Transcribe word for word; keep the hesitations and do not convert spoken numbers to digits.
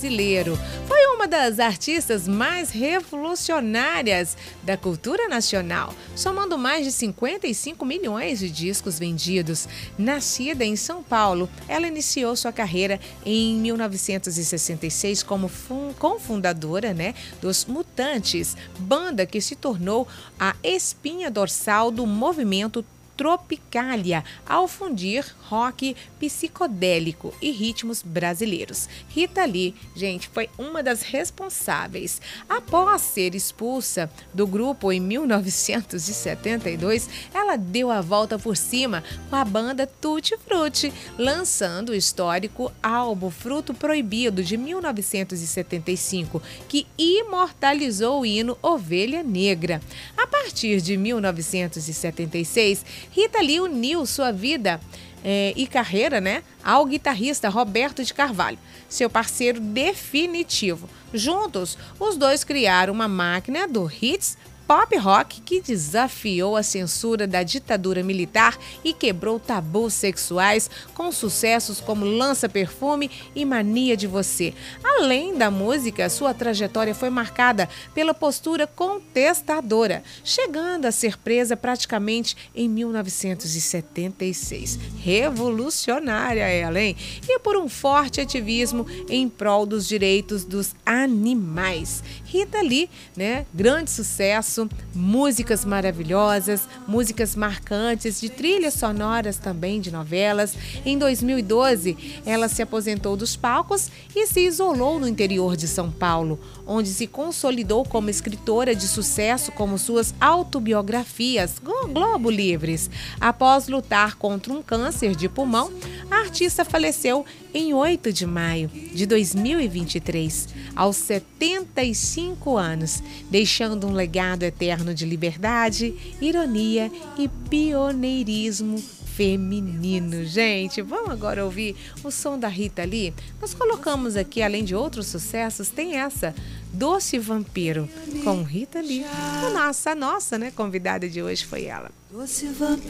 brasileiro. Foi uma das artistas mais revolucionárias da cultura nacional, somando mais de cinquenta e cinco milhões de discos vendidos. Nascida em São Paulo, ela iniciou sua carreira em mil novecentos e sessenta e seis como cofundadora, né, dos Mutantes, banda que se tornou a espinha dorsal do movimento Tropicália, ao fundir rock psicodélico e ritmos brasileiros. Rita Lee, gente, foi uma das responsáveis. Após ser expulsa do grupo em mil novecentos e setenta e dois, ela deu a volta por cima com a banda Tutti Frutti, lançando o histórico álbum Fruto Proibido de mil novecentos e setenta e cinco, que imortalizou o hino Ovelha Negra. A partir de mil novecentos e setenta e seis, Rita Lee uniu sua vida eh, e carreira, né, ao guitarrista Roberto de Carvalho, seu parceiro definitivo. Juntos, os dois criaram uma máquina do hits pop rock que desafiou a censura da ditadura militar e quebrou tabus sexuais com sucessos como Lança Perfume e Mania de Você. Além da música, sua trajetória foi marcada pela postura contestadora, chegando a ser presa praticamente em mil novecentos e setenta e seis. Revolucionária ela, hein? E por um forte ativismo em prol dos direitos dos animais. Rita Lee, né? Grande sucesso, músicas maravilhosas, músicas marcantes, de trilhas sonoras também de novelas. Em dois mil e doze, ela se aposentou dos palcos e se isolou no interior de São Paulo, onde se consolidou como escritora de sucesso, como suas autobiografias Globo Livres. Após lutar contra um câncer de pulmão, a artista faleceu em oito de maio de dois mil e vinte e três, aos setenta e cinco anos, deixando um legado eterno de liberdade, ironia e pioneirismo feminino. Gente, vamos agora ouvir o som da Rita Lee? Nós colocamos aqui, além de outros sucessos, tem essa, Doce Vampiro, com Rita Lee. A nossa, a nossa, né, convidada de hoje foi ela. Doce vampiro.